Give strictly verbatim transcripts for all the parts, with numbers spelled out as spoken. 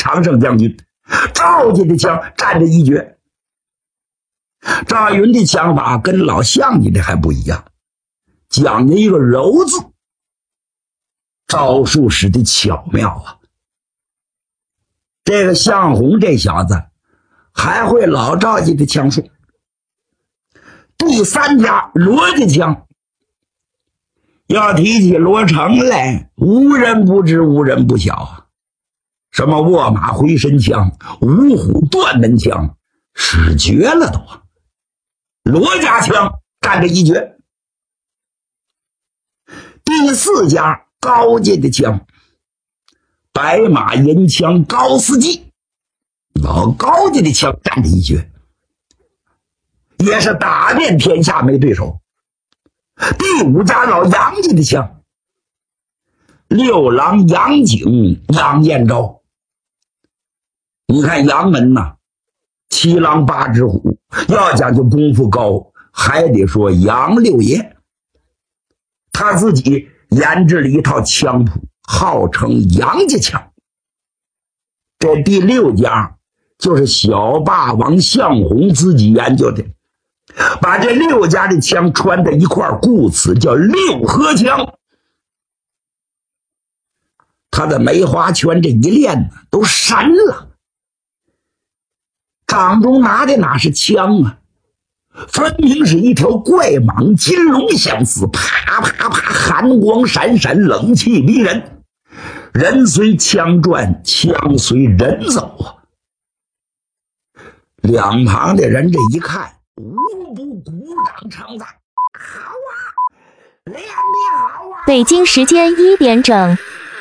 常胜将军。赵家的枪站着一绝。赵云的枪法跟老项家的还不一样，讲究一个柔字，招数使的巧妙啊。这个项红这小子还会老赵家的枪术。第三家罗家枪，要提起罗成来，无人不知无人不晓啊。什么卧马回身枪、五虎断门枪，使绝了都啊。罗家枪干着一绝。第四家高家的枪，白马银枪高司机，老高家的枪干着一绝，也是打遍天下没对手。第五家老杨家的枪，六郎杨景、杨彦昭。你看杨门呐，七郎八只虎，要讲究功夫高，还得说杨六爷。他自己研制了一套枪谱，号称杨家枪。这第六家就是小霸王项红自己研究的，把这六家的枪穿在一块儿，故此叫六合枪。他的梅花圈这一练呢，都闪了。掌中拿的哪是枪啊，分明是一条怪蟒，金龙相似，啪啪啪，寒光闪闪，冷气逼人。人随枪转，枪随人走啊！两旁的人这一看，无不鼓掌称赞：“好啊，练得好啊！” 北京时间一点整，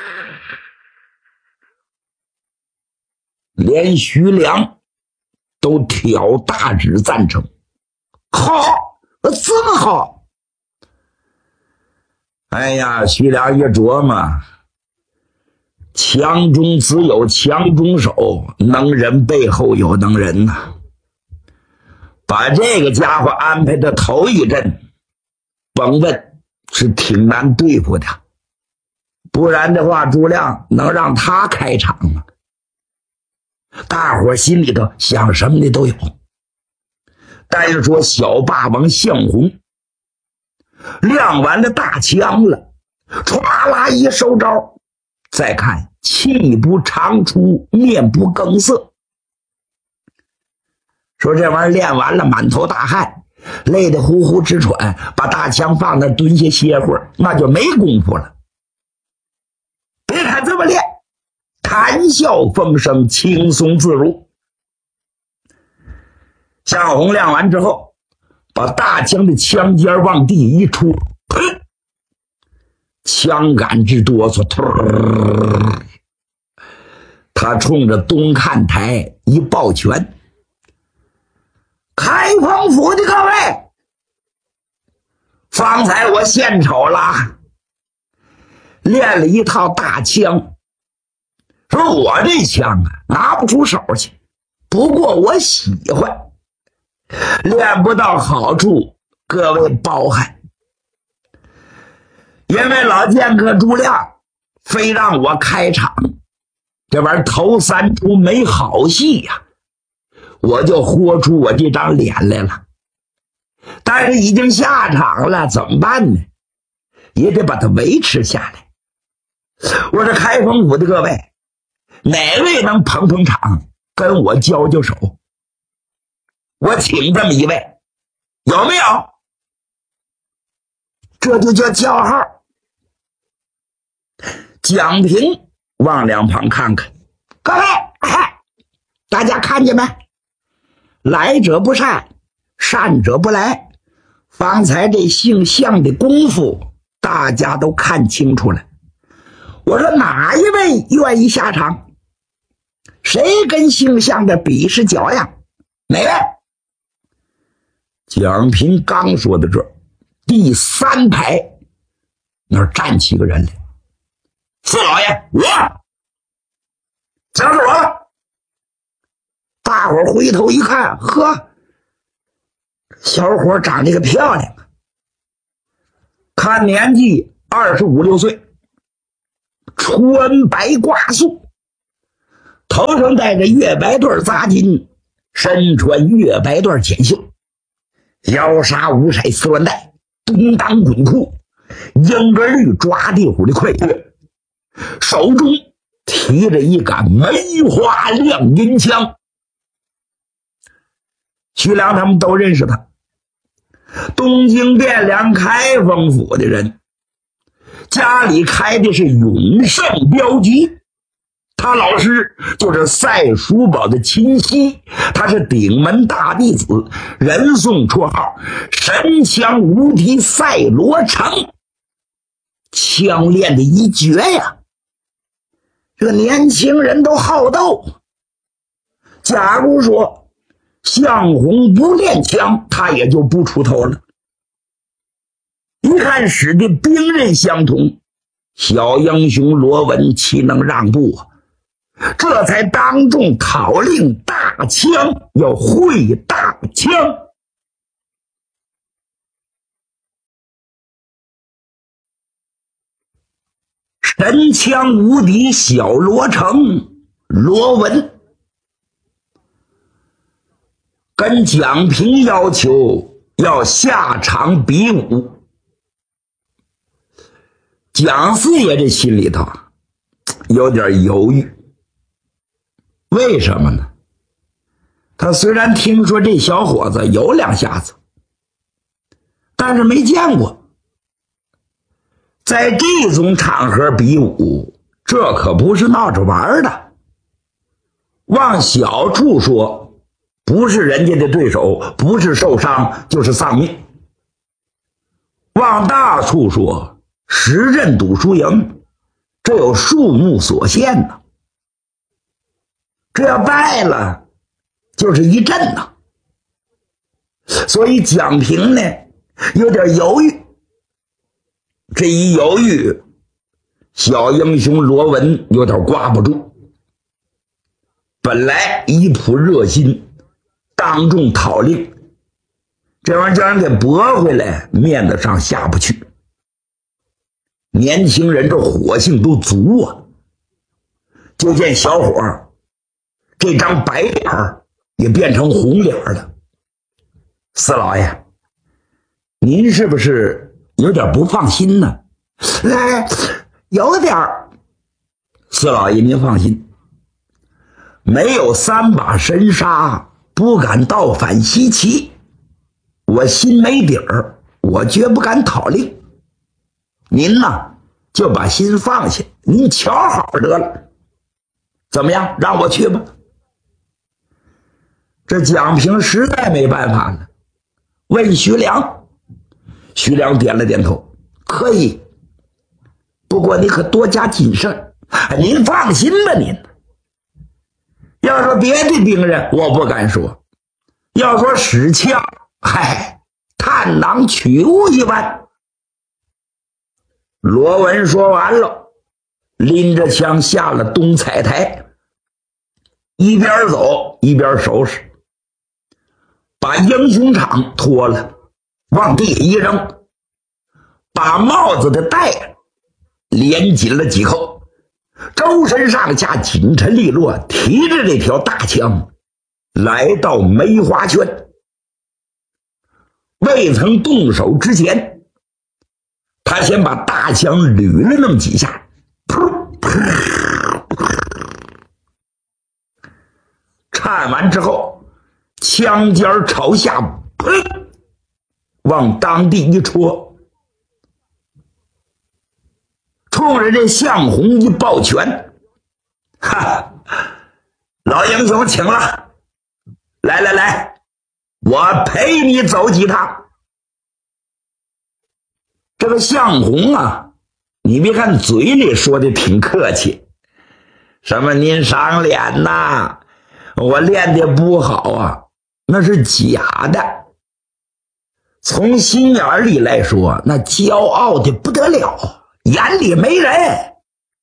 连徐良都挑大指赞成，好，这么好。哎呀，徐良一琢磨，强中自有强中手，能人背后有能人呐、啊。把这个家伙安排的头一阵，甭问是挺难对付的，不然的话，朱亮能让他开场吗？大伙心里头想什么的都有。但是说小霸王项红亮完了大枪了，唰啦一收招，再看气不长出，面不更色。说这玩意儿练完了，满头大汗，累得呼呼直喘，把大枪放那蹲下歇会儿，那就没功夫了。别看这么练，谈笑风生，轻松自如。项红亮完之后，把大枪的枪尖往地一戳，砰！枪杆之哆嗦，突！他冲着东看台一抱拳：“开封府的各位，方才我献丑了，练了一套大枪。说我这枪啊，拿不出手去，不过我喜欢，练不到好处，各位包涵。因为老剑客朱亮非让我开场，这玩意儿头三出没好戏呀、啊，我就豁出我这张脸来了。但是已经下场了，怎么办呢？也得把它维持下来。我说开封府的各位，哪位能捧捧场，跟我交交手？我请这么一位，有没有？这就叫叫号。蒋平往两旁看看，各位，哎，大家看见没？来者不善，善者不来。方才这姓项的功夫，大家都看清楚了。我说哪一位愿意下场？谁跟姓项的比试脚样？哪位？蒋平刚说到这儿，第三排那儿站起个人来。四老爷，我讲是我了。大伙儿回头一看，呵，小伙长得个漂亮啊，看年纪二十五六岁，穿白挂素， 头上戴着月白缎杂巾，身穿月白缎锦袖，腰纱乌筛丝乱带，东当滚裤，英格绿抓地虎的快乐，手中提着一杆梅花亮银枪。徐良他们都认识他，东京汴梁开封府的人，家里开的是永盛镖局，他老师就是赛叔宝的亲戚，他是顶门大弟子，人送绰号神枪无敌赛罗成，枪练的一绝呀。这个年轻人都好斗，假如说向红不练枪，他也就不出头了。一看使的兵刃相同，小英雄罗文岂能让步啊？这才当众讨令大枪要会大枪。神枪无敌小罗成罗文跟蒋平要求要下场比武，蒋四爷这心里头有点犹豫。为什么呢？他虽然听说这小伙子有两下子，但是没见过。在这种场合比武，这可不是闹着玩的。往小处说，不是人家的对手，不是受伤就是丧命；往大处说，十阵赌输赢，这有数目所限呢。这要败了，就是一阵呐。所以蒋平呢，有点犹豫。这一犹豫，小英雄罗文有点挂不住。本来一扑热心，当众讨令，这玩意儿叫人给驳回来，面子上下不去。年轻人这火性都足啊，就见小伙这张白脸也变成红脸了。四老爷，您是不是有点不放心呢？哎，有点儿。四老爷您放心，没有三把神杀，不敢倒反西岐。我心没底儿，我绝不敢讨令。您呢，就把心放下，您瞧好得了。怎么样，让我去吧。这蒋平实在没办法了，问徐良。徐良点了点头，可以，不过你可多加谨慎。您放心吧，您要说别的兵人我不敢说，要说使枪，嗨，探囊取物一般。罗文说完了，拎着枪下了东彩台，一边走一边收拾，把英雄场脱了，往地下一扔，把帽子的带连紧了几扣，周身上下紧沉利落，提着这条大枪来到梅花圈。未曾动手之前，他先把大枪捋了那么几下，噗噗，颤完之后，枪尖朝下，砰，往当地一戳，冲着这向红一抱拳，哈，老英雄请了，来来来，我陪你走几趟。这个向红啊，你别看嘴里说的挺客气，什么您赏脸呐，我练的不好啊，那是假的。从心眼里来说，那骄傲的不得了，眼里没人。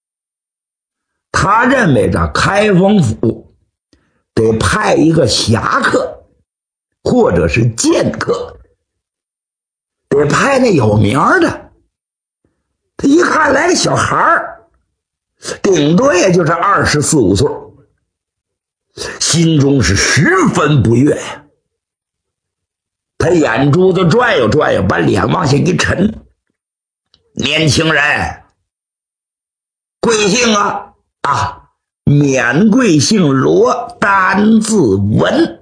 他认为这开封府得派一个侠客或者是剑客，得派那有名的。他一看来个小孩儿，顶多也就是二十四五岁， 心中是十分不悦呀。他眼珠子转悠转悠，把脸往下一沉。年轻人，贵姓啊？啊，免贵姓罗，单字文。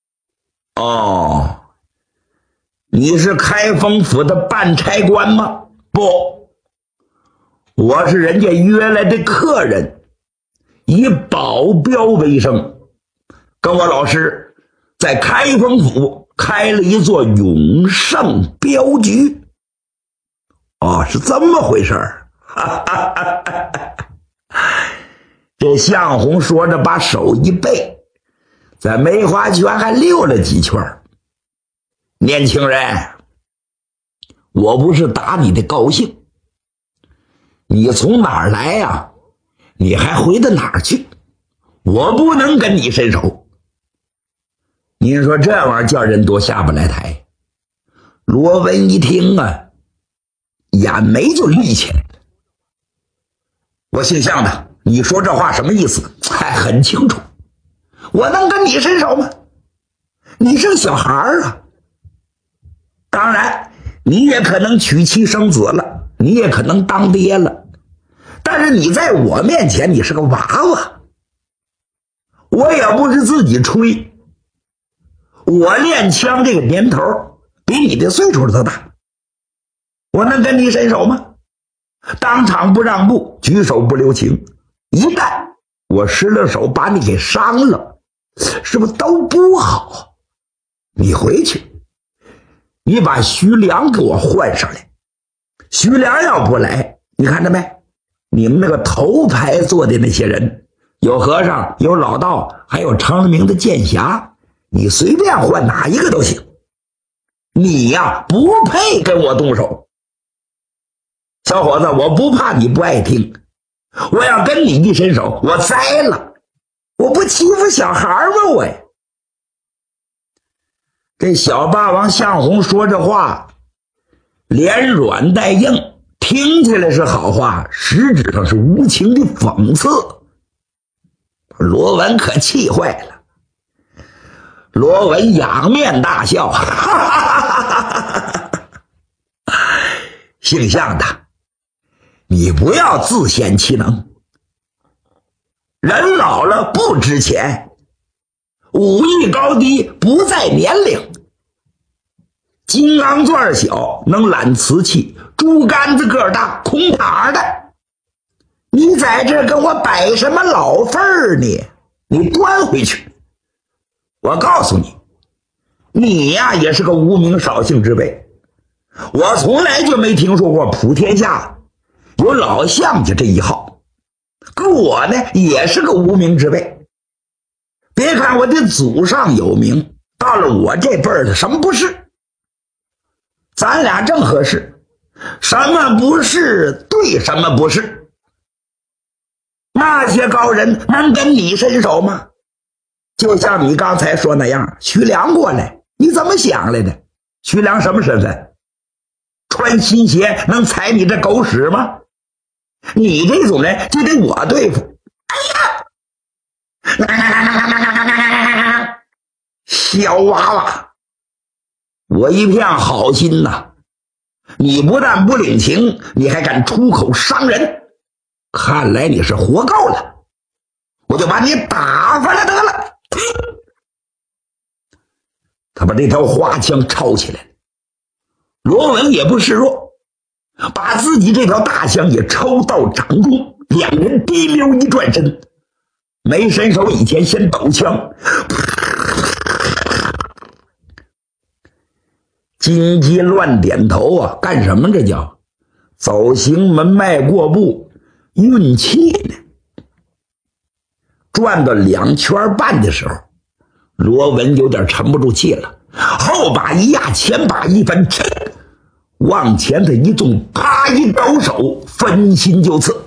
哦，你是开封府的办差官吗？不，我是人家约来的客人，以保镖为生，跟我老师在开封府开了一座永盛镖局。哦，是这么回事儿。这向红说着，把手一背，在梅花圈还溜了几圈。年轻人，我不是打你的高兴，你从哪儿来呀、啊？你还回到哪儿去？我不能跟你伸手。您说这玩意儿叫人多下不来台。罗文一听啊，眼眉就立起来了。我姓向的，你说这话什么意思？还很清楚。我能跟你伸手吗？你是个小孩儿啊。当然你也可能娶妻生子了，你也可能当爹了，但是你在我面前你是个娃娃。我也不是自己吹，我练枪这个年头比你的岁数都大，我能跟你伸手吗？当场不让步，举手不留情，一旦我失了手把你给伤了，是不是都不好？你回去，你把徐良给我换上来。徐良要不来，你看着没？你们那个头牌坐的那些人，有和尚，有老道，还有成名的剑侠，你随便换哪一个都行。你呀，不配跟我动手。小伙子，我不怕你不爱听，我要跟你一伸手，我栽了。我不欺负小孩吗？我呀。这小霸王向红说这话，连软带硬，听起来是好话，实质上是无情的讽刺。罗文可气坏了。罗文仰面大笑，哈哈哈哈，姓向的，你不要自显其能。人老了不值钱，武艺高低不在年龄。金刚钻小能揽瓷器，竹竿子个大空塔的。你在这跟我摆什么老份儿呢？你端回去。我告诉你，你呀也是个无名少姓之辈。我从来就没听说过普天下有老向家这一号，可我呢也是个无名之辈。别看我的祖上有名，到了我这辈儿的什么不是？咱俩正合适，什么不是对什么不是。那些高人能跟你伸手吗？就像你刚才说那样，徐良过来，你怎么想来的？徐良什么身份？穿新鞋能踩你这狗屎吗？你这种人就得我对付。哎呀，小娃娃，我一片好心呐，你不但不领情，你还敢出口伤人，看来你是活够了，我就把你打发了得了。他把这条花枪抄起来了，罗文也不示弱，把自己这条大枪也抽到掌中，两人滴溜一转身，没伸手以前先抖枪，金鸡乱点头啊！干什么？这叫走行门迈过步，运气呢。转到两圈半的时候，罗文有点沉不住气了，后把一压，前把一翻，往前的一纵，啪一抖手，分心就刺，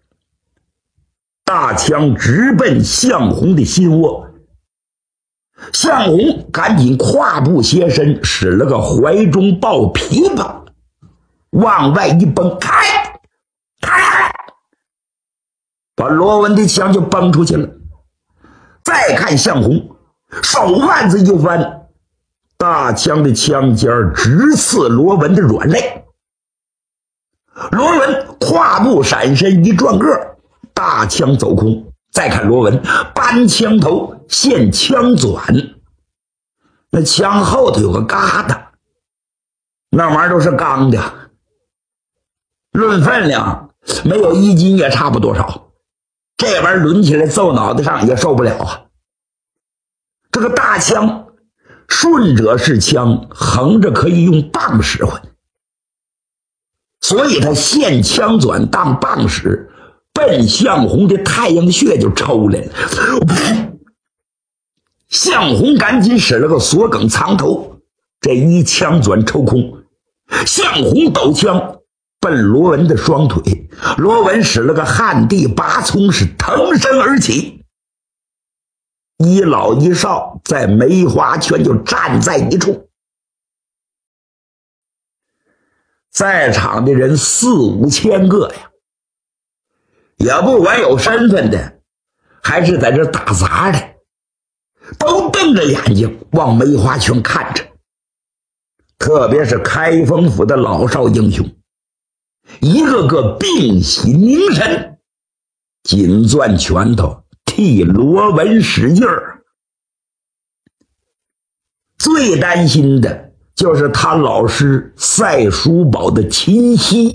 大枪直奔向红的心窝。向红赶紧跨步斜身，使了个怀中抱琵琶，往外一崩，开开，把罗文的枪就崩出去了。在再看向红，手腕子一翻，大枪的枪尖直刺罗文的软肋。罗文跨步闪身一转个，大枪走空。再看罗文搬枪头现枪转，那枪后头有个疙瘩，那玩意儿都是钢的，论分量没有一斤也差不多少，这玩意儿抡起来揍脑袋上也受不了啊。这个大枪顺着是枪，横着可以用棒使唤，所以他现枪转当棒使，奔向红的太阳穴就抽来了。向红赶紧使了个锁梗藏头，这一枪转抽空，向红抖枪奔罗文的双腿，罗文使了个旱地拔葱，是腾身而起。一老一少在梅花圈就站在一处，在场的人四五千个呀，也不管有身份的还是在这打杂的，都瞪着眼睛往梅花圈看着。特别是开封府的老少英雄，一个个屏息凝神，紧攥拳头替罗文使劲儿。最担心的就是他老师赛叔宝的秦熙。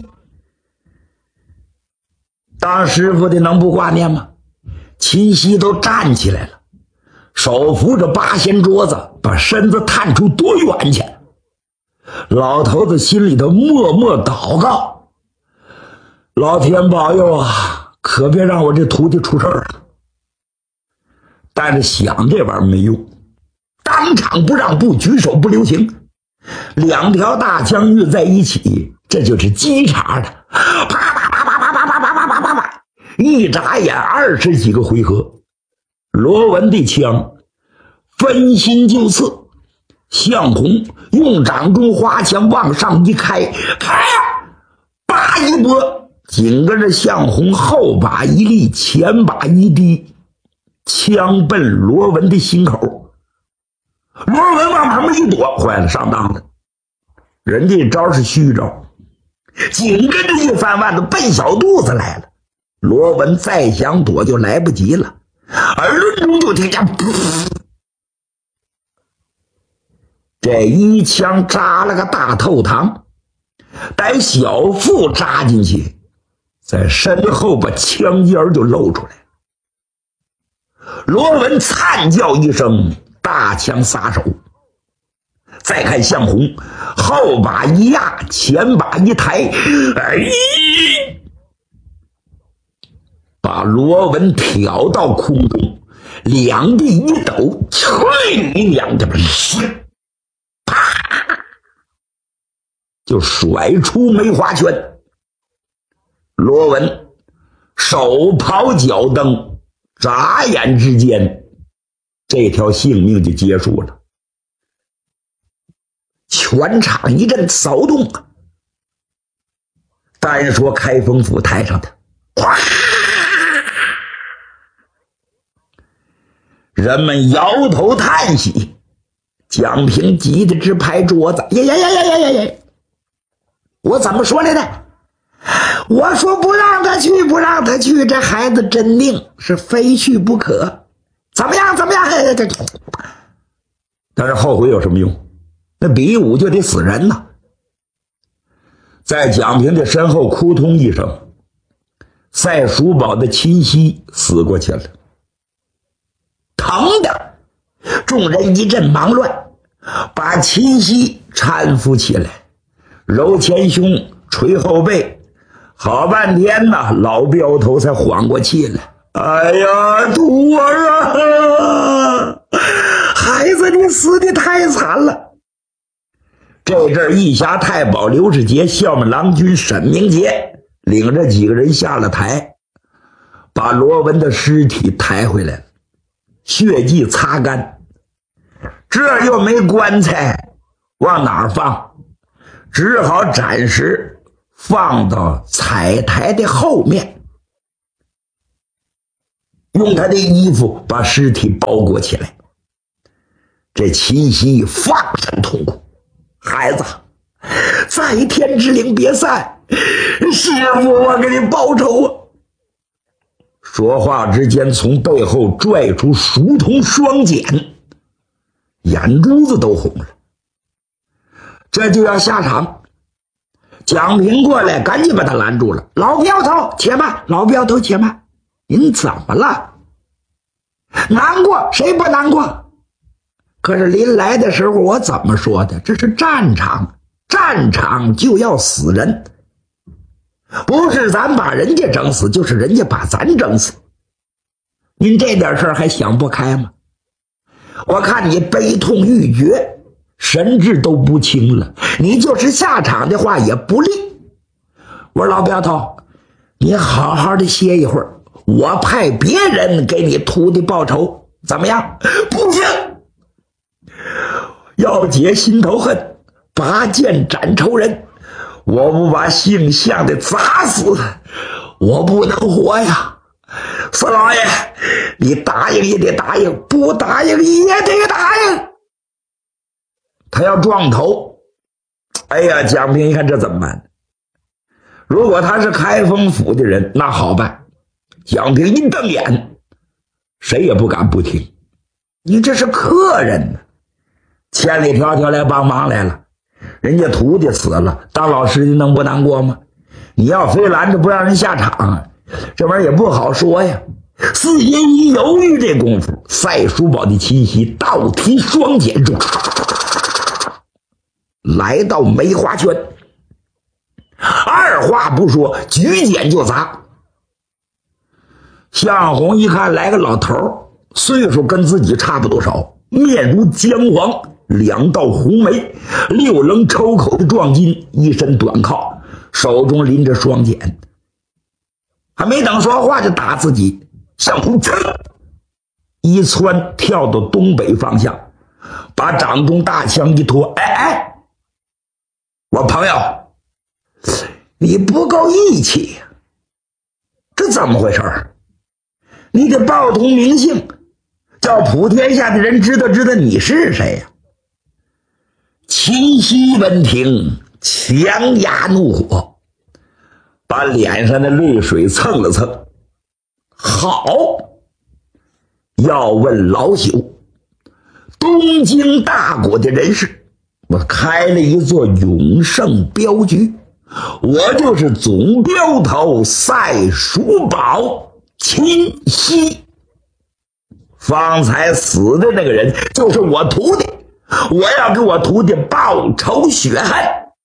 当师傅的能不挂念吗？秦熙都站起来了，手扶着八仙桌子，把身子探出多远去。老头子心里头默默祷告，老天保佑啊，可别让我这徒弟出事儿啊。但是想这玩意儿没用，当场不让步，举手不留情，两条大枪遇在一起，这就是击茬的，啪啪啪啪啪啪啪啪啪啪啪啪，一眨眼二十几个回合。罗文的枪分心就刺，向红用掌中花枪往上一开，开呀，叭一拨，紧跟着向红后把一立，前把一低，枪奔罗文的心口。罗文往旁边一躲，坏了，上当了，人家招是虚招，紧跟着一翻腕子奔小肚子来了。罗文再想躲就来不及了，耳轮中就听见噗，这一枪扎了个大透膛，待小腹扎进去，在身后把枪尖就露出来。罗文惨叫一声，大枪撒手。再看向红，后把一压，前把一抬，哎，把罗文挑到空中，两臂一抖，去你娘的吧！啪，就甩出梅花圈。罗文手刨脚蹬，眨眼之间，这条性命就结束了。全场一阵骚动啊！单说开封府台上的，哗，人们摇头叹息。蒋平急得直拍桌子，呀呀呀呀呀呀呀！我怎么说来的？我说不让他去，不让他去，这孩子真定是非去不可。怎么样？怎么样？但是后悔有什么用？那比武就得死人呐！在蒋平的身后哭通一声，赛叔宝的亲戚死过去了。疼的众人一阵忙乱，把亲戚搀扶起来，揉前胸，捶后背，好半天呐，老镖头才缓过气来。哎呀，徒儿啊，孩子你死的太惨了。这阵义侠太保刘世杰、校门郎君沈明杰领着几个人下了台，把罗文的尸体抬回来了，血迹擦干，这又没棺材，往哪儿放？只好暂时放到彩台的后面。 用他的衣服把尸体包裹起来。这秦熙放声痛哭：“孩子，在天之灵别散，师父，我给你报仇啊！”说话之间，从背后拽出熟铜双锏，眼珠子都红了。这就要下场，蒋平过来赶紧把他拦住了：“老镖头，且慢！老镖头，且慢！您怎么了？难过？谁不难过？可是临来的时候我怎么说的？这是战场，战场就要死人，不是咱把人家整死，就是人家把咱整死。您这点事儿还想不开吗？我看你悲痛欲绝，神志都不清了，你就是下场的话也不利。我说老镖头，你好好的歇一会儿，我派别人给你徒弟报仇，怎么样？”“不行，要解心头恨，拔剑斩仇人，我不把姓项的砸死，我不能活呀！四老爷，你答应也得答应，不答应也得答应。”他要撞头。哎呀，蒋平一看这怎么办？如果他是开封府的人，那好办。蒋平一瞪眼，谁也不敢不听。你这是客人呢，千里迢迢来帮忙来了，人家徒弟死了，当老师的能不难过吗？你要非拦着不让人下场啊，这玩意儿也不好说呀。四爷一犹豫，这功夫，赛叔宝的七夕倒提双锏中，来到梅花圈，二话不说，举锏就砸。向红一看来个老头，岁数跟自己差不多少，面如姜黄，两道红眉，六棱抽口的壮筋，一身短靠，手中拎着双锏，还没等说话就打自己。向红一窜跳到东北方向，把掌中大枪一拖：“哎哎，我朋友，你不够义气，这怎么回事？你得报通名姓，叫普天下的人知道知道你是谁呀！”秦熙闻听，强压怒火，把脸上的泪水蹭了蹭。好，要问老朽，东京大国的人士，我开了一座永盛镖局，我就是总镖头赛叔宝秦熙。方才死的那个人就是我徒弟，我要给我徒弟报仇雪恨。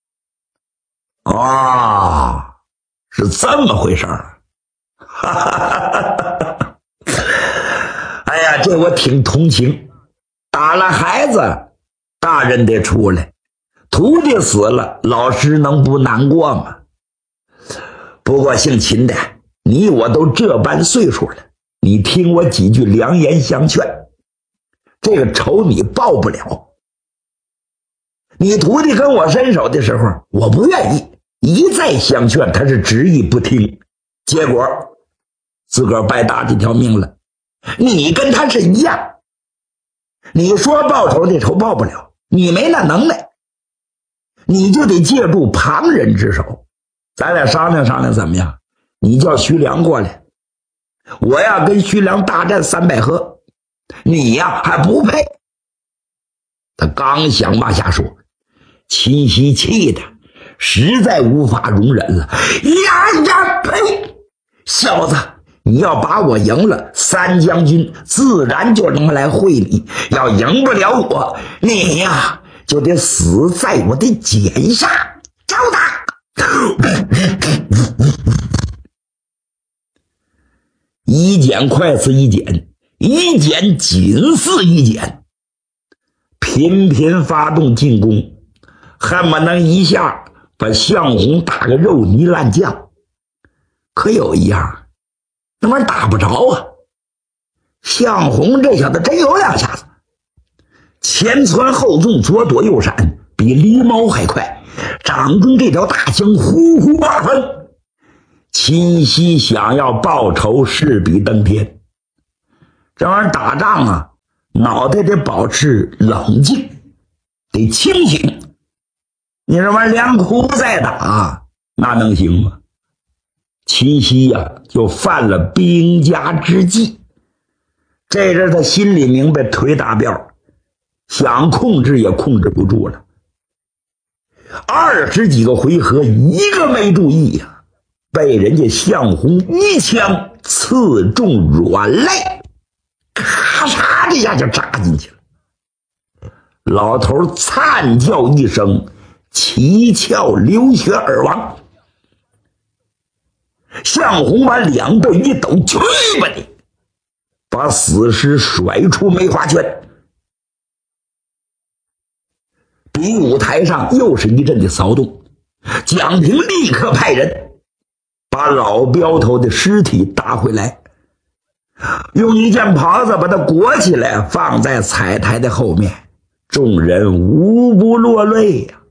啊，是这么回事儿。哈哈哈哈！哎呀，这我挺同情。打了孩子，大人得出来；徒弟死了，老师能不难过吗？不过姓秦的，你我都这般岁数了，你听我几句良言相劝，这个仇你报不了。你徒弟跟我伸手的时候，我不愿意，一再相劝，他是执意不听，结果自个儿白搭这条命了。你跟他是一样，你说报仇这仇报不了，你没那能耐，你就得借助旁人之手。咱俩商量商量怎么样？你叫徐良过来，我要跟徐良大战三百合，你呀还不配。他刚想往下说，秦熙气的实在无法容忍了。呀呀呸！小子，你要把我赢了，三将军自然就能来会你，要赢不了我，你呀就得死在我的锏上。招打！一剪快似一剪，一剪紧似一剪，频频发动进攻，恨不能一下把向红打个肉泥烂酱。可有一样，那玩意儿打不着啊！向红这小子真有两下子，前窜后纵，左躲右闪，比狸猫还快，掌中这条大枪呼呼八分。秦熙想要报仇势比登天， 这玩意儿打仗啊，脑袋得保持冷静，得清醒。你这玩意儿连哭再打，那能行吗？秦西呀、啊，就犯了兵家之忌。这阵他心里明白腿打标，想控制也控制不住了。二十几个回合，一个没注意呀、啊，被人家项红一枪刺中软肋，咔嚓这下就扎进去了。老头惨叫一声，七窍流血而亡。项红把两臂一抖，去吧你！把死尸甩出梅花圈。比武台上又是一阵的骚动，蒋平立刻派人把老镖头的尸体打回来，用一件袍子把它裹起来，放在彩台的后面。众人无不落泪呀、啊！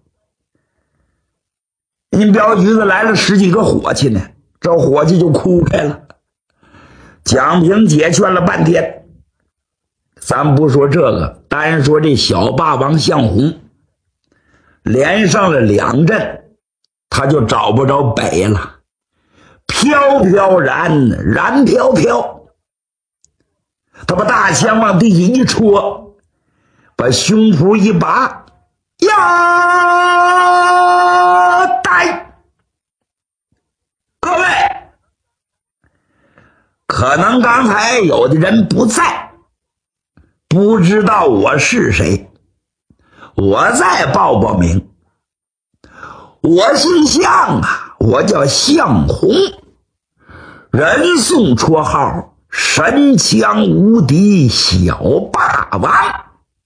你镖局子来了十几个伙计呢，这伙计就哭开了。蒋平解劝了半天，咱不说这个，单说这小霸王项红，连上了两阵，他就找不着北了，飘飘然，然飘飘。他把大枪往地下一戳，把胸脯一拔，呀！呆！各位，可能刚才有的人不在，不知道我是谁，我再报报名。我姓项啊，我叫项红，人送绰号神枪无敌小霸王。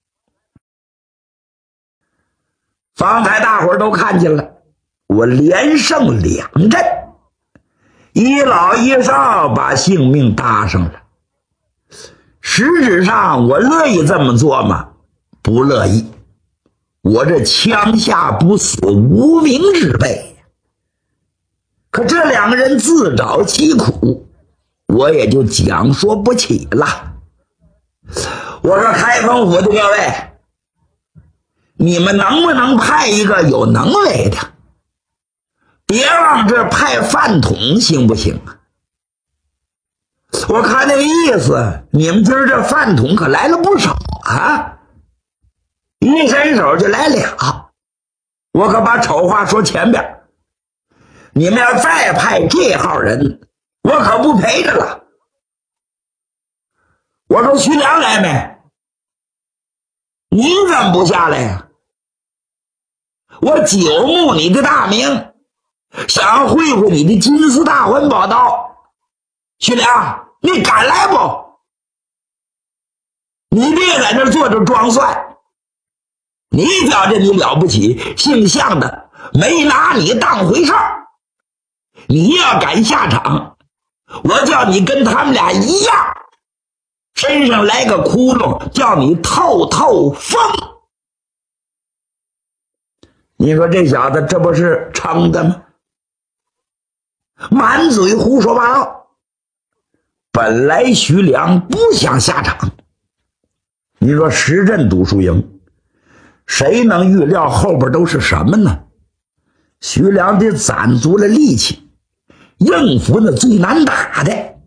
方才大伙儿都看见了，我连胜两阵，一老一少把性命搭上了。实质上我乐意这么做吗？不乐意。我这枪下不死，无名之辈。可这两个人自找其苦，我也就讲说不起了。我说开封府的各位，你们能不能派一个有能为的？别往这派饭桶行不行啊？我看那个意思，你们今儿这饭桶可来了不少啊，一伸手就来俩。我可把丑话说前边，你们要再派这号人，我可不陪着了。我说徐良来没？你怎么不下来呀？我久慕你的大名，想会会你的金丝大环宝刀。徐良，你敢来不？你别在这坐着装蒜，你觉着你了不起，姓项的没拿你当回事儿。你要敢下场，我叫你跟他们俩一样，身上来个窟窿，叫你透透风。你说这小子这不是撑的吗？满嘴胡说八道。本来徐良不想下场，你说十阵赌输赢，谁能预料后边都是什么呢？徐良得攒足了力气应付那最难打的。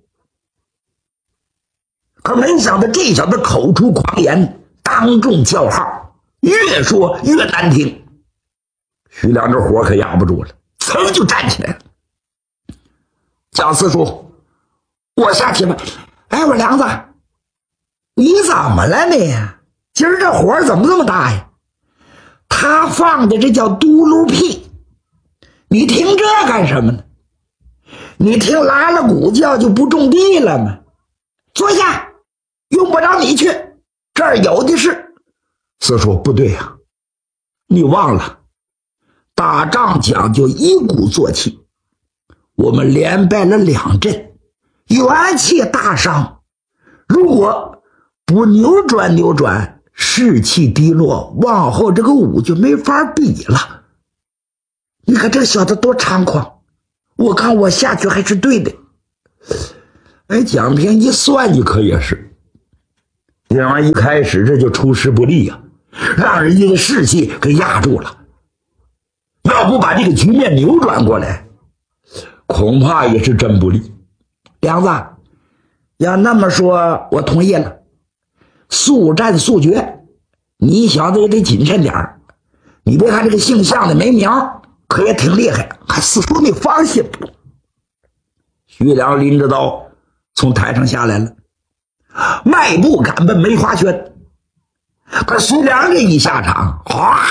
可没想到这小子口出狂言，当众叫号，越说越难听。徐良这火可压不住了，噌就站起来了。蒋四叔，我下去吧。哎，我梁子，你怎么了你？今儿这火怎么这么大呀？他放的这叫嘟噜屁，你听这干什么呢？你听拉了鼓叫就不种地了吗？坐下，用不着你去，这儿有的是。四叔，不对呀、啊，你忘了，打仗讲究一鼓作气，我们连败了两阵，元气大伤。如果不扭转扭转，士气低落，往后这个武就没法比了。你看这小子多猖狂，我看我下去还是对的。哎，蒋平一算计可也是， 这玩意儿一开始这就出师不利呀、啊，让人家的士气给压住了。要不把这个局面扭转过来，恐怕也是真不利。梁子，要那么说，我同意了。速战速决，你小子也得谨慎点儿。你别看这个姓向的没名，可也挺厉害，还四处没放心。徐良拎着刀从台上下来了，迈步赶奔梅花轩。可徐良这一下场，哗，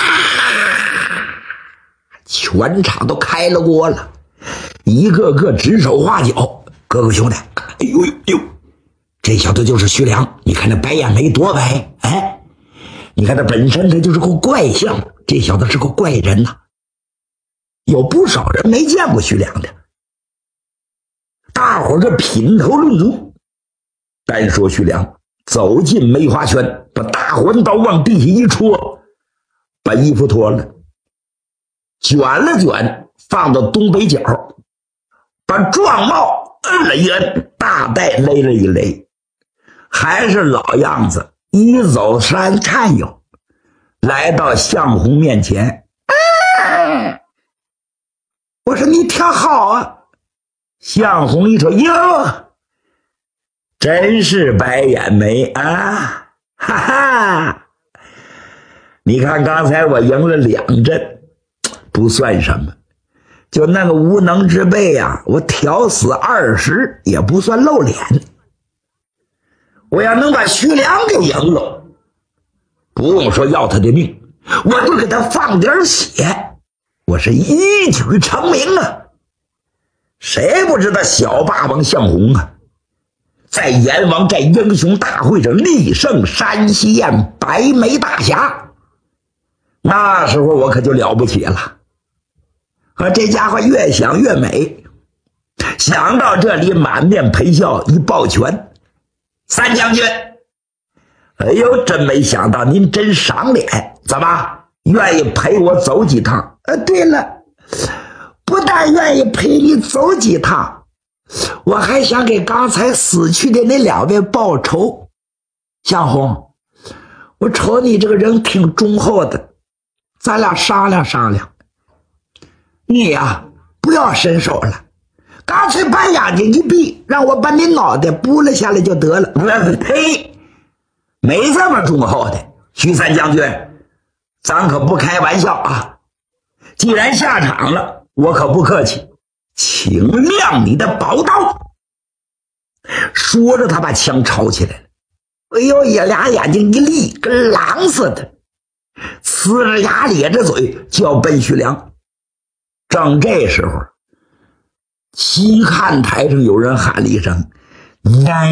全场都开了锅了，一个个指手画脚。哥哥兄弟，哎呦呦呦，这小子就是徐良，你看那白眼眉多白，哎，你看他本身他就是个怪相，这小子是个怪人呐、啊。有不少人没见过徐良的，大伙儿这品头论足。单说徐良走进梅花轩，把大环刀往地下一戳，把衣服脱了，卷了卷放到东北角，把壮帽摁了一摁，大带勒了一勒，还是老样子，一走三颤悠，来到向红面前。啊、我说你挺好啊。向红一瞅，哟，真是白眼眉啊，哈哈！你看刚才我赢了两阵，不算什么，就那个无能之辈啊，我挑死二十也不算露脸。我要能把徐良给赢了，不用说要他的命，我就给他放点血，我是一举成名啊！谁不知道小霸王向红啊，在阎王寨英雄大会上力胜山西燕白眉大侠，那时候我可就了不起了。可这家伙越想越美，想到这里满面陪笑，一抱拳，三将军，哎呦，真没想到您真赏脸，怎么愿意陪我走几趟？呃，对了，不但愿意陪你走几趟，我还想给刚才死去的那两位报仇。向红，我瞅你这个人挺忠厚的，咱俩商量商量。你呀、啊，不要伸手了，干脆把眼睛一闭，让我把你脑袋拨了下来就得了。呸，没这么忠厚的。徐三将军，咱可不开玩笑啊！既然下场了，我可不客气，请亮你的宝刀。说着，他把枪抄起来了。哎呦，也俩眼睛一立，跟狼似的，呲着牙咧着嘴就要奔徐良。正这时候，西看台上有人喊了一声：“哎，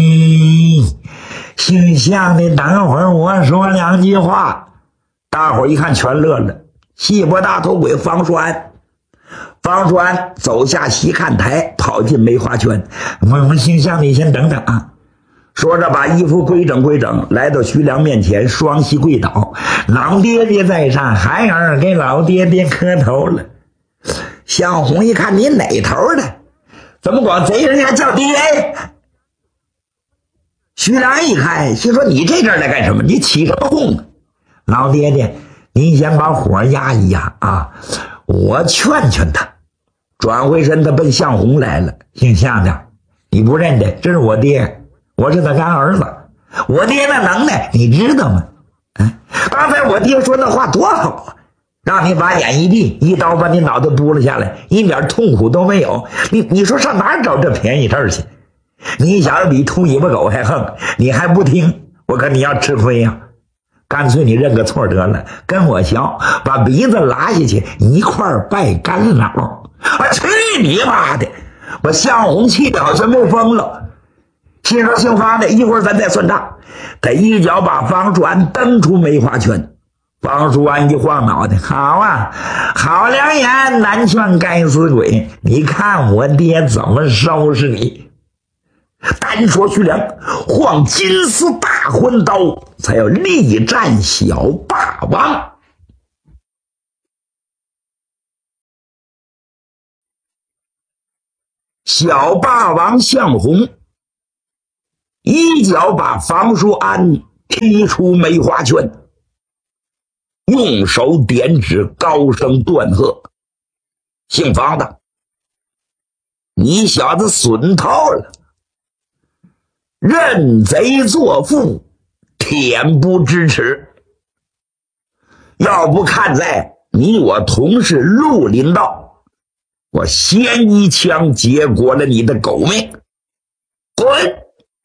姓向的，等会儿我说两句话。”大伙一看全乐了。细脖大头鬼方书安，方书安走下西看台，跑进梅花圈。我们姓向的先等等啊！说着把衣服规整规整，来到徐良面前，双膝跪倒：“老爹爹在上，孩儿给老爹爹磕头了。”向红一看，你哪头的？怎么光贼人家叫爹？徐良一看，心说你这阵来干什么？你起什么哄啊？老爹爹，您先把火压一压啊！我劝劝他。转回身，他奔向红来了。姓向的，你不认得，这是我爹，我是他干儿子。我爹那能耐，你知道吗？啊，刚才我爹说那话多好啊！让你把眼一闭，一刀把你脑袋拨了下来，一点痛苦都没有。你你说上哪儿找这便宜事儿去？你小子比秃尾巴狗还横，你还不听，我可你要吃亏呀、啊！干脆你认个错得了，跟我学，把鼻子拉下去，一块拜干老。啊，去你妈的！我向红气的好像没疯了。心说姓方的，一会儿咱再算账。他一脚把方书安蹬出梅花圈。方书安一晃脑袋，好啊，好良言难劝该死鬼，你看我爹怎么收拾你。单说徐良晃金丝大环刀，才要力战小霸王。小霸王向红一脚把房叔安踢出梅花圈，用手点指，高声断喝：“姓房的，你小子损透了！认贼作父，恬不知耻！要不看在你我同是绿林道，我先一枪结果了你的狗命！滚！”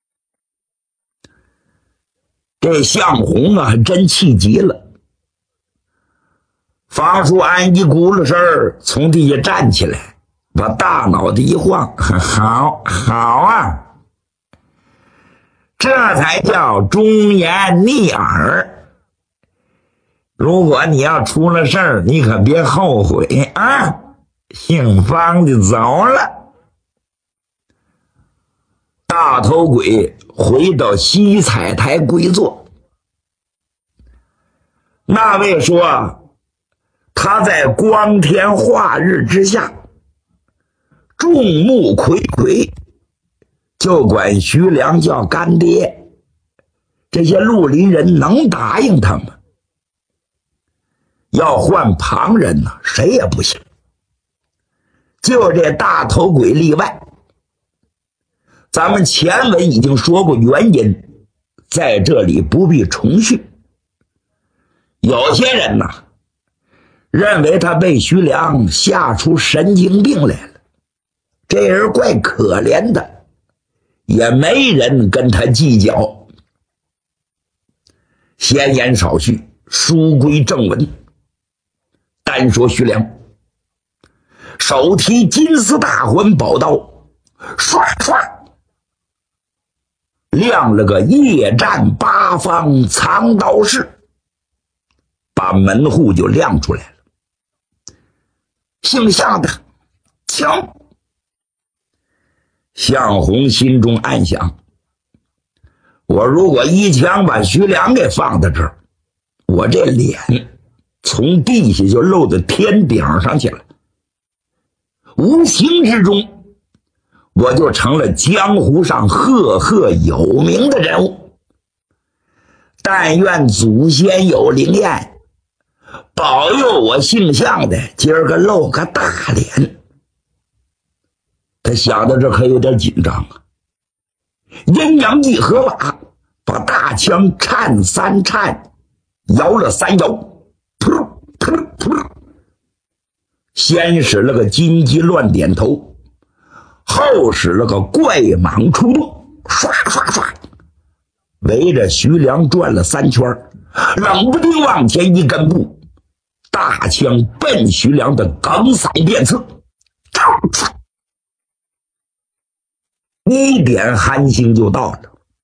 这向红啊，真气急了。房叔安一咕噜声儿从地下站起来，把大脑袋一晃：“好，好啊，这才叫忠言逆耳。如果你要出了事儿，你可别后悔啊！姓方的走了。”大头鬼回到西彩台归坐。那位说，他在光天化日之下，众目睽睽，就管徐良叫干爹。这些绿林人能答应他吗？要换旁人呢，谁也不行。就这大头鬼例外。咱们前文已经说过原因，在这里不必重叙。有些人呢，认为他被徐良吓出神经病来了，这人怪可怜的，也没人跟他计较。闲言少叙，书归正文。单说徐良，手提金丝大环宝刀，唰唰亮了个夜战八方藏刀式，把门户就亮出来了。姓向的枪。向红心中暗想，我如果一枪把徐良给放在这儿，我这脸从地下就露到天顶上去了，无形之中我就成了江湖上赫赫有名的人物。但愿祖先有灵验，保佑我姓向的今儿个露个大脸。他想到这可有点紧张啊，阴阳一合把，把大枪颤三颤，摇了三摇，噗噗噗，先使了个金鸡乱点头，后使了个怪蟒出动，唰唰唰，围着徐良转了三圈，冷不丁往前一根步，大枪奔徐良的梗嗓便刺，一点寒星就到了。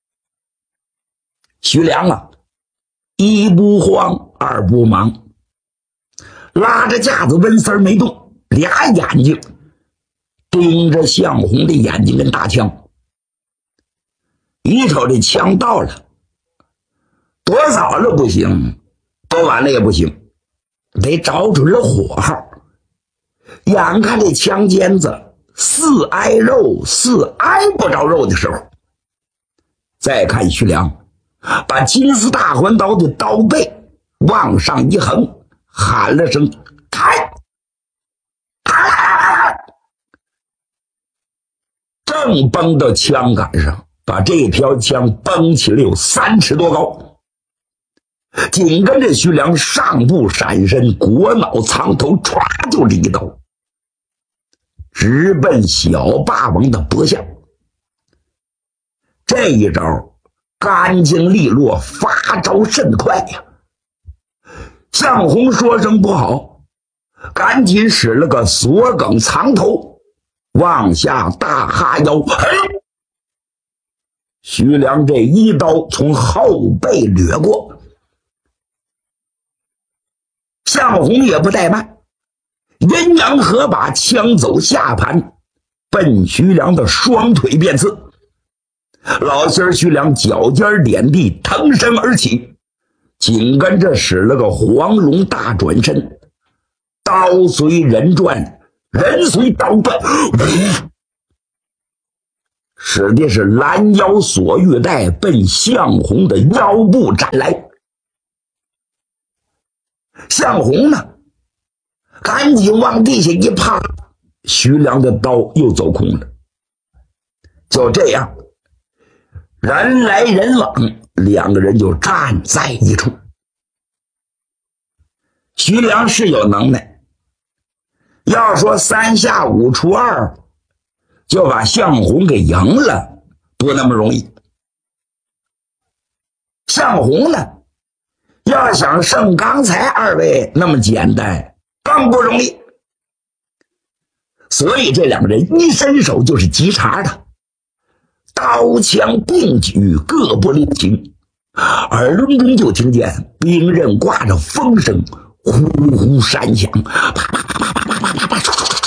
徐良啊，一不慌二不忙，拉着架子温丝儿没动，俩眼睛盯着向红的眼睛跟大枪。一瞅这枪到了，多早了不行，多晚了也不行，得找准了火候。眼看这枪尖子似挨肉似挨不着肉的时候，再看徐良把金丝大环刀的刀背往上一横，喊了声开，正崩到枪杆上，把这条枪崩起了有三尺多高。紧跟着徐良上步闪身，果脑藏头，歘就离刀，直奔小霸王的脖项。这一招干净利落，发招甚快呀！向红说声不好，赶紧使了个锁梗藏头，往下大哈腰，嘿！徐良这一刀从后背掠过，向红也不怠慢，阴阳合把枪走下盘，奔徐良的双腿便刺。老仙儿徐良脚尖点地，腾身而起，紧跟着使了个黄龙大转身，刀随人转，人随刀奔， 使的是拦腰锁玉带，奔向红的腰部斩来。向红呢，赶紧往地下一趴，徐良的刀又走空了。就这样，人来人往，两个人就站在一处。徐良是有能耐，要说三下五除二就把向红给赢了，不那么容易。向红呢，要想胜刚才二位那么简单，更不容易。所以这两个人一伸手就是急茬的，刀枪并举，各不留情。耳中中就听见兵刃挂着风声，呼呼山响，啪啪啪啪啪啪啪啪啪，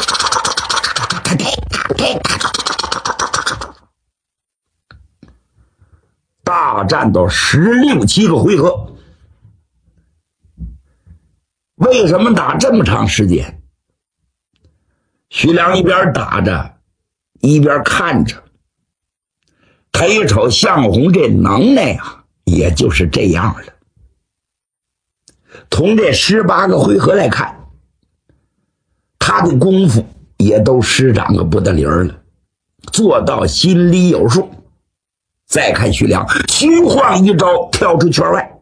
大战到十六七个回合。为什么打这么长时间？徐良一边打着一边看着，他一瞅向红这能耐啊，也就是这样了。从这十八个回合来看，他的功夫也都施展个不得理儿了，做到心里有数。再看徐良，虚晃一招跳出圈外，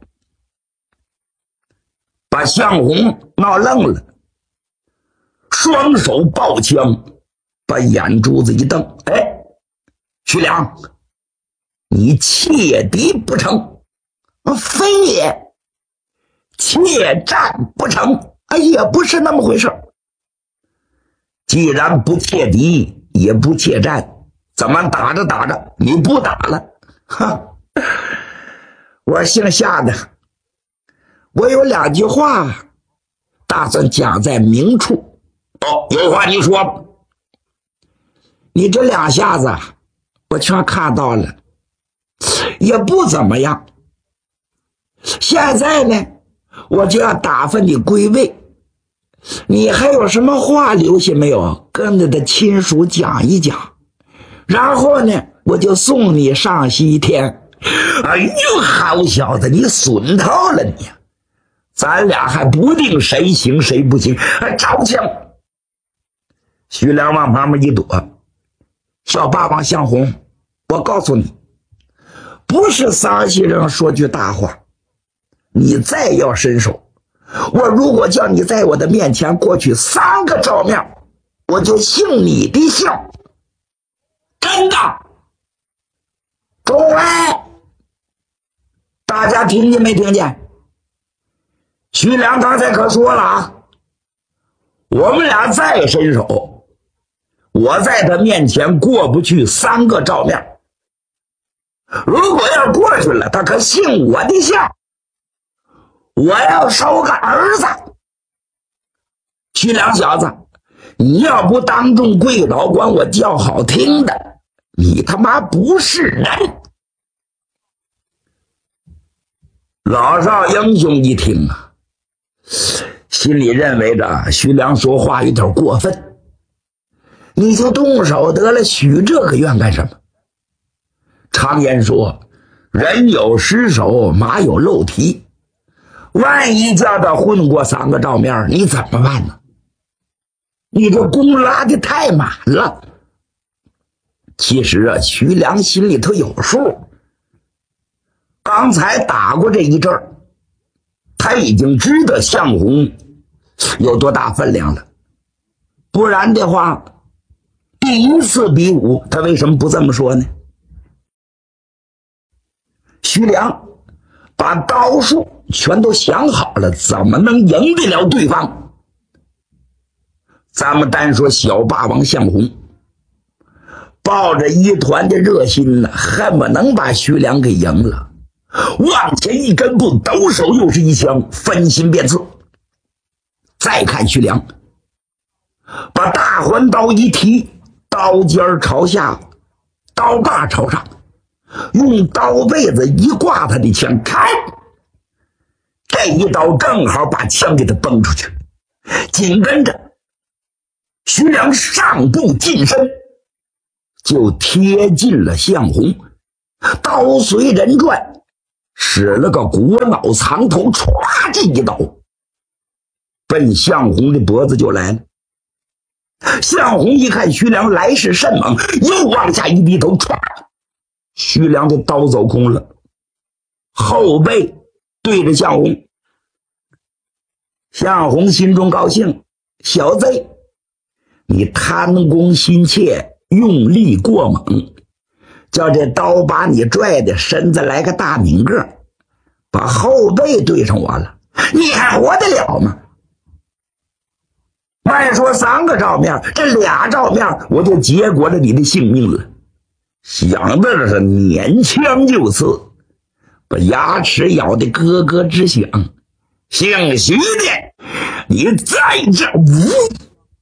把向红闹愣了，双手抱枪，把眼珠子一瞪，哎，徐良，你切敌不成？非也。切战不成？啊，也不是那么回事。既然不切敌，也不切战，怎么打着打着你不打了？哈，我姓夏的，我有两句话打算讲在明处。哦，有话你说。你这两下子我全看到了，也不怎么样。现在呢，我就要打发你归位，你还有什么话留下没有？跟着的亲属讲一讲，然后呢，我就送你上西天。哎呦，好小子，你损透了你！咱俩还不定谁行谁不行，还着枪。徐良往旁边一躲，小霸王向红，我告诉你，不是桑先生说句大话，你再要伸手，我如果叫你在我的面前过去三个照面，我就姓你的姓。真的。诸位，大家听见没听见？徐良刚才可说了啊，我们俩再伸手，我在他面前过不去三个照面。如果要过去了，他可姓我的姓，我要收个儿子。徐良小子，你要不当众跪倒管我叫好听的，你他妈不是人。老少英雄一听啊，心里认为着徐良说话有点过分，你就动手得了，许这个愿干什么？常言说，人有失手，马有漏蹄，万一叫他混过三个照面，你怎么办呢？你这功拉的太满了。其实啊，徐良心里头有数，刚才打过这一阵儿，他已经知道向红有多大分量了。不然的话，第一次比武，他为什么不这么说呢？徐良把刀术全都想好了，怎么能赢得了对方？咱们单说小霸王向红，抱着一团的热心呢，恨不能把徐良给赢了。往前一根步，抖手又是一枪，分心便刺。再看徐良，把大环刀一提，刀尖朝下，刀把朝上，用刀背子一挂他的枪，开！这一刀正好把枪给他崩出去。紧跟着，徐良上步近身， 就贴近了向红，刀随人转，使了个国脑藏头，歘，这一刀奔向红的脖子就来了。向红一看徐良来势甚猛，又往下一低头，歘，徐良的刀走空了，后背对着向红。向红心中高兴，小贼，你贪功心切，用力过猛，叫这刀把你拽的身子来个大拧个，把后背对上我了，你还活得了吗？慢说三个照面，这俩照面我就结果了你的性命了。想到这是捻枪就刺，把牙齿咬得咯咯直响。姓徐的，你在这无！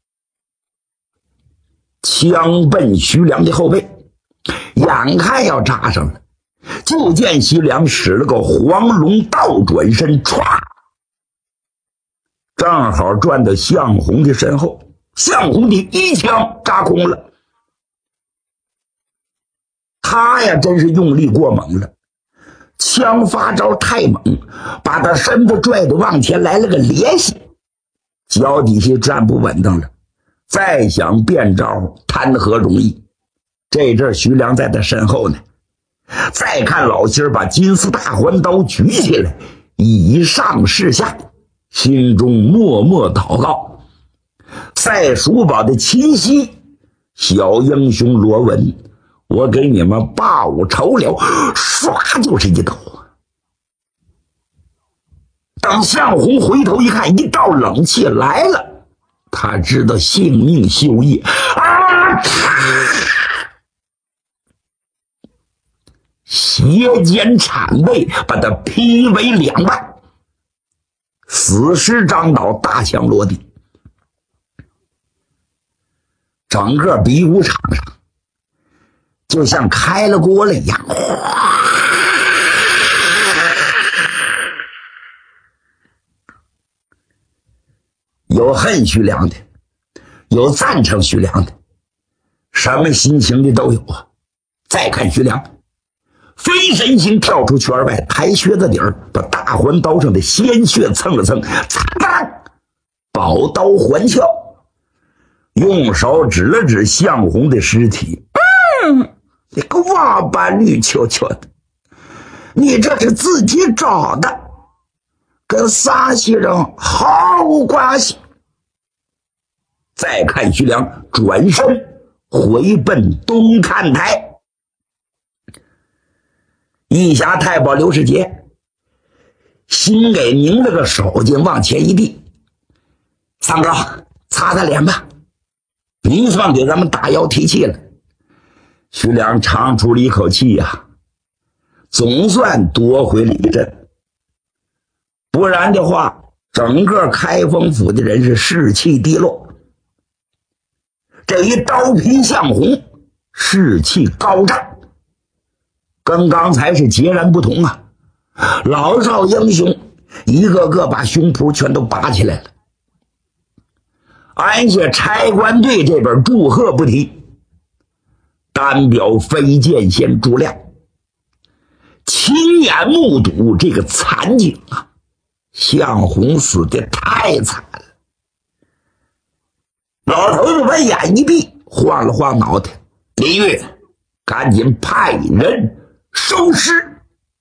枪奔徐良的后背，眼看要扎上了，就见徐良使了个黄龙倒转身，歘，正好转到向红的身后，向红的一枪扎空了。他呀，真是用力过猛了，枪发招太猛，把他身子拽得往前来了个趔趄，脚底下站不稳当了，再想变招谈何容易。这阵徐良在他身后呢，再看老心儿把金丝大环刀举起来，以上视下，心中默默祷告：赛蜀堡的秦西小英雄罗文，我给你们报仇了！唰就是一刀。等向红回头一看，一道冷气来了，他知道性命休矣啊！斜肩铲背，把他劈为两半，死尸张倒，大枪落地。整个比武场上就像开了锅了一样，有恨徐良的，有赞成徐良的，什么心情的都有啊。再看徐良飞身形跳出圈外，抬靴子底儿，把大环刀上的鲜血蹭了蹭，擦干，宝刀还鞘，用手指了指向红的尸体，嗯，你个王八绿球球的，你这是自己找的，跟陕西人毫无关系。再看徐良转身回奔东看台，一侠太保刘世杰心给拧了个手巾，往前一递，三哥擦擦脸吧，别算给咱们大妖提气了。徐良长出了一口气呀、啊，总算夺回了一阵，不然的话整个开封府的人是士气低落。这一刀劈向红，士气高涨，跟刚才是截然不同啊！老少英雄一个个把胸脯全都拔起来了。安下差官队这边祝贺不提，单表飞剑仙朱亮亲眼目睹这个惨景啊！向红死得太惨了。老头子把眼一闭，晃了晃脑袋，李煜赶紧派人收尸。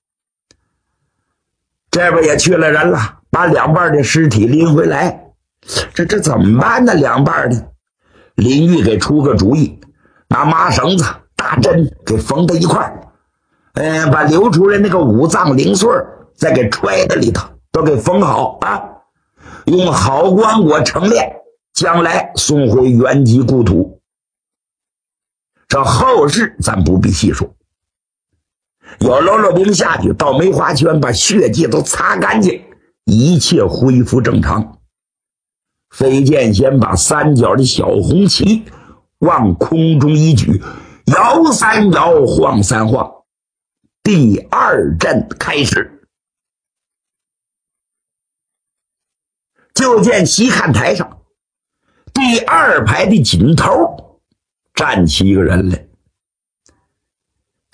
这边也去了人了，把两半的尸体拎回来。这这怎么办呢？两半的，林玉给出个主意，拿麻绳子大针给缝在一块儿，嗯，把流出来那个五脏零碎再给揣在里头，都给缝好啊，用好棺椁成殓，将来送回原籍故土。这后事咱不必细说，有喽啰兵下去到梅花圈，把血迹都擦干净，一切恢复正常。飞剑先把三角的小红旗往空中一举，摇三摇，晃三晃，第二阵开始。就见西看台上第二排的紧头站起一个人来，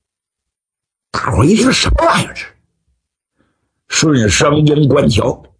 大伙伙一听什么玩意儿？这顺声音观瞧，